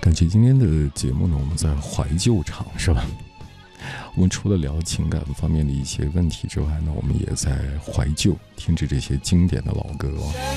感觉今天的节目呢，我们在怀旧场是吧？我们除了聊情感方面的一些问题之外呢，我们也在怀旧，听着这些经典的老歌